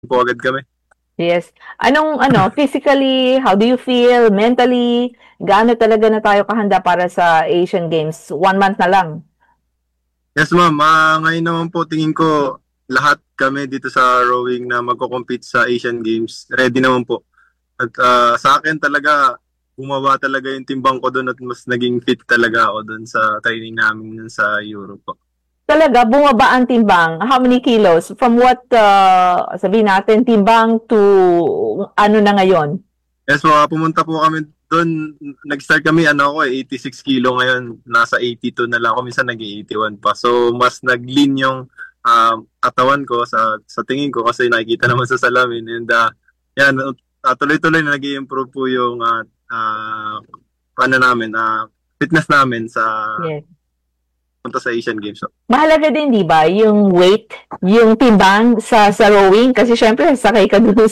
po agad kami. Yes. Physically, how do you feel? Mentally, gaano talaga na tayo kahanda para sa Asian Games? 1 month na lang. Yes, ma'am. Ngayon naman po, tingin ko lahat kami dito sa rowing na magko-compete sa Asian Games. Ready naman po. At sa akin talaga, bumaba talaga yung timbang ko doon at mas naging fit talaga ako doon sa training namin dun sa Europe po. Talaga, bumaba ang timbang. How many kilos? From what, sabihin natin, timbang to ano na ngayon? Yes po, pumunta po kami doon. Nag-start kami, 86 kilo ngayon. Nasa 82 na lang ako. Minsan naging 81 pa. So, mas nag-lean yung katawan ko sa tingin ko kasi nakikita naman sa salamin. And yan, tuloy-tuloy na nag-i-improve po yung namin, fitness namin sa Yes. punta sa Asian Games. So, Mahalaga din, di ba, yung weight, yung timbang sa rowing kasi syempre sakay ka dun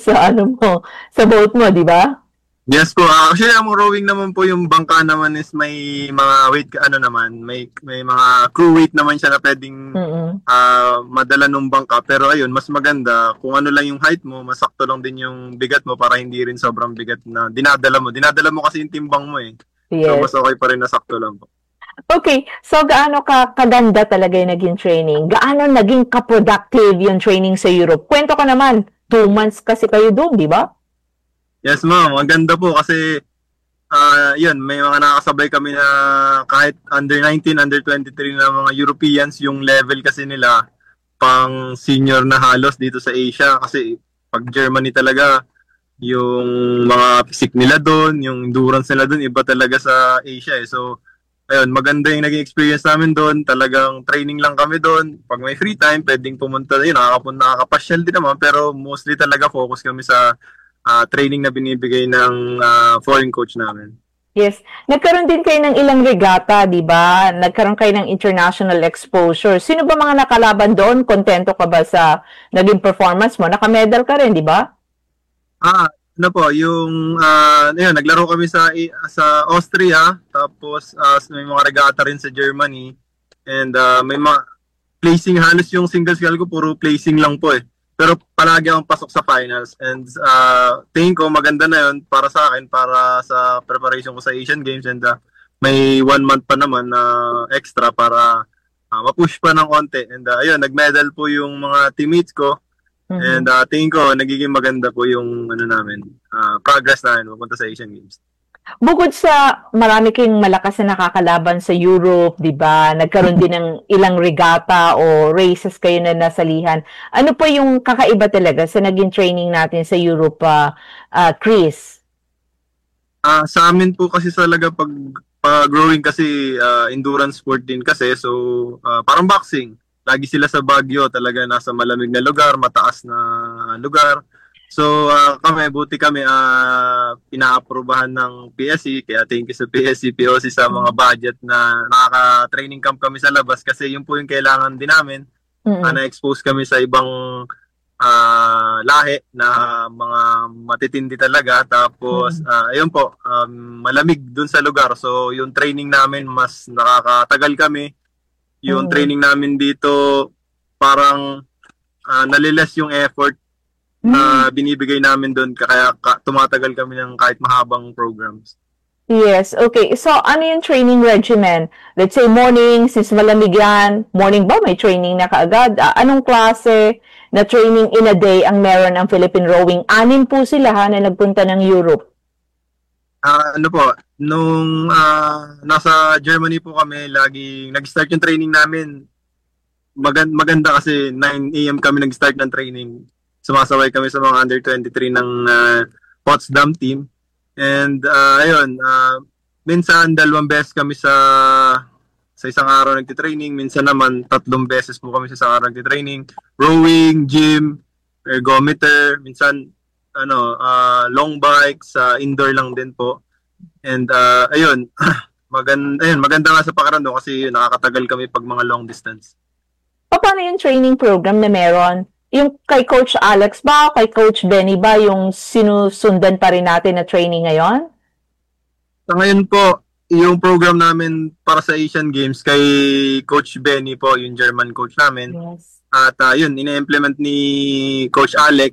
sa boat mo, di ba? yes po. Actually, ang rowing naman po yung bangka naman is may mga weight, may mga crew weight naman siya na pwedeng Mm. madala nung bangka. Pero ayun, mas maganda kung ano lang yung height mo, masakto lang din yung bigat mo para hindi rin sobrang bigat na dinadala mo. Dinadala mo kasi yung timbang mo eh. So, Yes. mas okay pa rin na sakto lang po. Okay, so gaano kaganda talaga yung naging training? Gaano naging ka-productive yung training sa Europe? Kwento ka naman, 2 months kasi kayo doon, di ba? Yes, ma'am. Ang ganda po kasi yun, may mga nakakasabay kami na kahit under 19, under 23 na mga Europeans, yung level kasi nila pang senior na halos dito sa Asia kasi pag Germany talaga yung mga physique nila doon, yung endurance nila doon iba talaga sa Asia eh. So ayun, maganda yung naging experience namin doon. Talagang training lang kami doon. Pag may free time, pwedeng pumunta, yun, nakakapasyal din naman pero mostly talaga focus kami sa training na binibigay ng foreign coach namin. Yes. Nagkaroon din kayo ng ilang regata, di ba? Nagkaroon kayo ng international exposure. Sino ba mga nakalaban doon? Kontento ka ba sa naging performance mo? Naka-medal ka rin, di ba? Ano po, yung ayun, naglaro kami sa Austria, tapos may mga regata rin sa Germany. And may mga placing, halos yung single skill ko puro placing lang po eh. Pero palagi akong pasok sa finals and tingin ko maganda na yun para sa akin, para sa preparation ko sa Asian Games and may 1 month pa naman na extra para mapush pa ng konti. And ayun, nag-medal po yung mga teammates ko. And Mhm. tingin ko, nagiging maganda po yung namin, progress namin pupunta sa Asian Games. Bukod sa marami kayong malakas na nakakalaban sa Europe, 'di ba? Nagkaroon din ng ilang regata o races kayo na nasalihan. Ano pa yung kakaiba talaga sa naging training natin sa Europe, Chris? Sa amin po kasi talaga pag growing kasi endurance sport din kasi so parang boxing. Lagi sila sa Baguio, talaga nasa malamig na lugar, mataas na lugar. So buti kami inaaprobahan ng PSC, kaya thank you sa PSC, POC sa mga budget na nakaka-training camp kami sa labas kasi yun po yung kailangan din namin. Mm. Na-expose kami sa ibang lahi na mga matitindi talaga. Tapos, Mm. ayun po, malamig dun sa lugar. So, yung training namin, mas nakakatagal kami. Yung Mm. training namin dito, parang naliles yung effort Mm. na binibigay namin doon. Kaya tumatagal kami ng kahit mahabang programs. Yes, okay. So, ano yung training regimen? Let's say morning, since malamig yan, morning ba may training na kaagad? Anong klase na training in a day ang meron ang Philippine Rowing? 6 po sila ha na nagpunta ng Europe. Ano po, nung nasa Germany po kami, lagi nag-start yung training namin. Maganda kasi 9 a.m. kami nag-start ng training. Sumasabay kami sa mga under 23 ng Potsdam team. And ayun, minsan 2 beses kami sa isang araw nagtitraining, minsan naman 3 beses po kami sa isang araw nagtitraining. Rowing, gym, ergometer, minsan long bike sa indoor lang din po. And ayun, maganda nga sa pakiramdam kasi nakakatagal kami pag mga long distance. Paano yung training program na meron? Yung kay Coach Alex ba, kay Coach Benny ba yung sinusundan pa rin natin na training ngayon? Sa ngayon po, yung program namin para sa Asian Games kay Coach Benny po, yung German coach namin. Yes. At yun, ina-implement ni Coach Alex